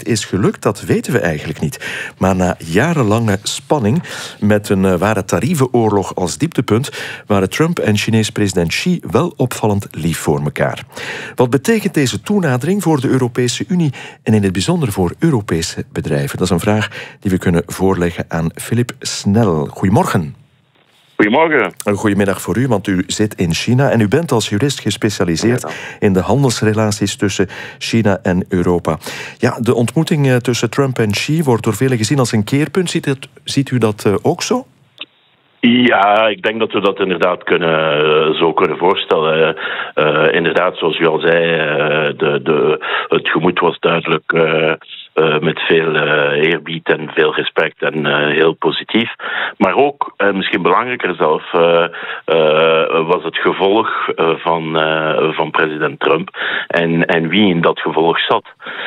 is gelukt, dat weten we eigenlijk niet. Maar na jarenlange spanning, met een ware tarievenoorlog als dieptepunt, waren Trump en Chinees president Xi wel opvallend lief voor elkaar. Wat betekent deze toenadering voor de Europese Unie en in het bijzonder voor Europese bedrijven? Dat is een vraag die we kunnen voorleggen aan Philip Snel. Goedemorgen. Goedemorgen. Goedemiddag voor u, want u zit in China en u bent als jurist gespecialiseerd in de handelsrelaties tussen China en Europa. Ja, de ontmoeting tussen Trump en Xi wordt door velen gezien als een keerpunt. Ziet u dat ook zo? Ja, ik denk dat we dat inderdaad zo kunnen voorstellen. Inderdaad, zoals u al zei, het gemoed was duidelijk met veel eerbied en veel respect en heel positief. Maar ook, misschien belangrijker zelf, was het gevolg van president Trump en wie in dat gevolg zat.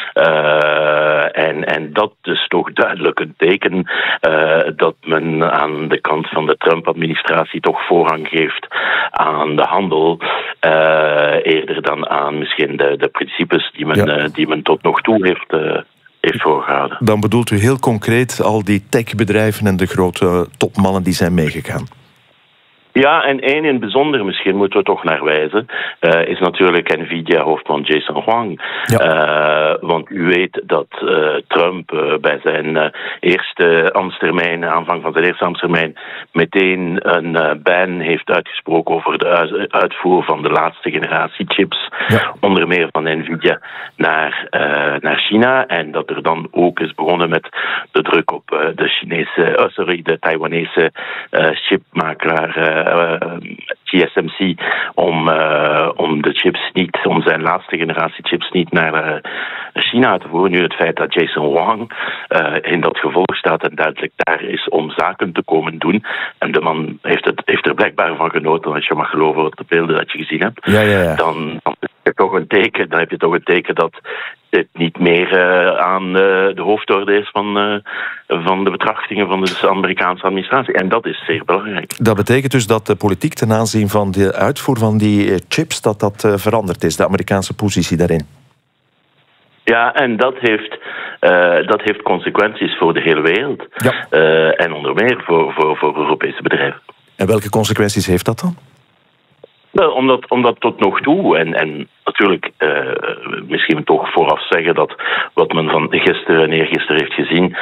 En dat is toch duidelijk een teken dat men aan de kant van de Trump-administratie toch voorrang geeft aan de handel, eerder dan aan misschien de principes die men tot nog toe heeft voorgehouden. Dan bedoelt u heel concreet al die techbedrijven en de grote topmannen die zijn meegegaan? Ja, en één in het bijzonder, misschien moeten we toch naar wijzen, is natuurlijk Nvidia-hoofdman Jensen Huang. Ja. Want u weet dat Trump bij zijn eerste ambtstermijn, aanvang van zijn eerste ambtstermijn, meteen een ban heeft uitgesproken over de uitvoer van de laatste generatie chips, onder meer van Nvidia, naar China. En dat er dan ook is begonnen met de druk op de Taiwanese chipmakelaar TSMC om de chips niet, om zijn laatste generatie chips niet naar China te voeren. Nu het feit dat Jensen Huang in dat gevolg staat en duidelijk daar is om zaken te komen doen. En de man heeft er blijkbaar van genoten, als je mag geloven wat de beelden dat je gezien hebt. Ja. Dan heb je toch een teken dat dit niet meer aan de hoofdorde is van de betrachtingen van de Amerikaanse administratie. En dat is zeer belangrijk. Dat betekent dus dat de politiek ten aanzien van de uitvoer van die chips, dat veranderd is, de Amerikaanse positie daarin. Ja, en dat heeft consequenties voor de hele wereld. Ja. En onder meer voor Europese bedrijven. En welke consequenties heeft dat dan? Wel, omdat tot nog toe, en natuurlijk misschien toch vooraf zeggen dat wat men van gisteren en eergisteren heeft gezien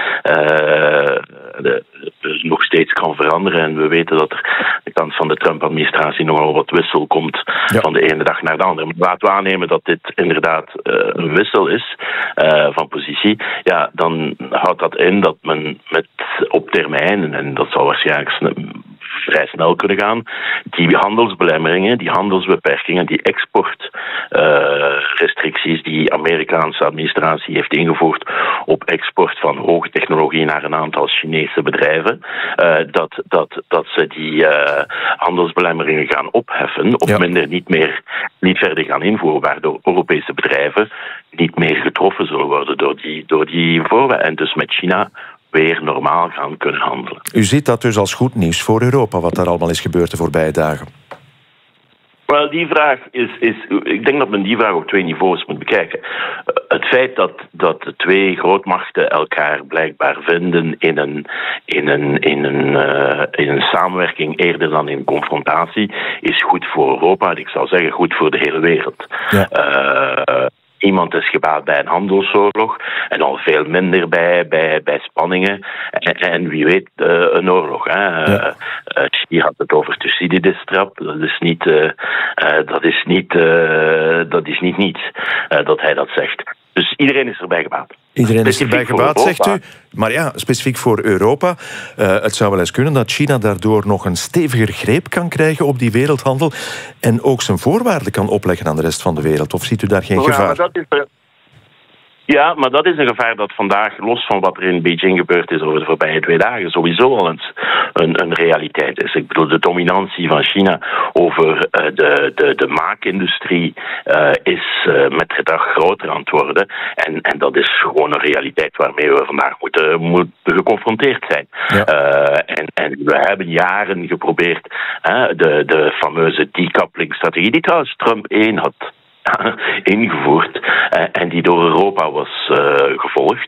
nog steeds kan veranderen. En we weten dat er aan de kant van de Trump-administratie nogal wat wissel komt van de ene dag naar de andere. Maar laten we aannemen dat dit inderdaad een wissel is van positie. Ja, dan houdt dat in dat men op termijn, en dat zal waarschijnlijk vrij snel kunnen gaan, die handelsbelemmeringen, die handelsbeperkingen, die exportrestricties die de Amerikaanse administratie heeft ingevoerd op export van hoge technologie naar een aantal Chinese bedrijven, dat ze die handelsbelemmeringen gaan opheffen, of minder niet verder gaan invoeren, waardoor Europese bedrijven niet meer getroffen zullen worden door die voorwaarden. En dus met China weer normaal gaan kunnen handelen. U ziet dat dus als goed nieuws voor Europa, wat daar allemaal is gebeurd de voorbije dagen? Wel, die vraag is. Ik denk dat men die vraag op twee niveaus moet bekijken. Het feit dat de twee grootmachten elkaar blijkbaar vinden in een samenwerking eerder dan in confrontatie, is goed voor Europa. En ik zou zeggen goed voor de hele wereld. Ja. Iemand is gebaat bij een handelsoorlog en al veel minder bij spanningen. En wie weet, een oorlog. Hier had het over Thucydides-trap. Dat is niet niets dat hij dat zegt. Dus iedereen is erbij gebaat. Iedereen is erbij gebaat, zegt u. Maar ja, specifiek voor Europa. Het zou wel eens kunnen dat China daardoor nog een steviger greep kan krijgen op die wereldhandel en ook zijn voorwaarden kan opleggen aan de rest van de wereld. Of ziet u daar geen gevaar? Maar dat is een gevaar dat vandaag, los van wat er in Beijing gebeurd is over de voorbije 2 dagen, sowieso al eens een realiteit is. Ik bedoel, de dominantie van China over de maakindustrie is met de dag groter aan het worden. En dat is gewoon een realiteit waarmee we vandaag moeten geconfronteerd zijn. Ja. En we hebben jaren geprobeerd de fameuze decoupling-strategie, die trouwens Trump 1 had ingevoerd en die door Europa was gevolgd.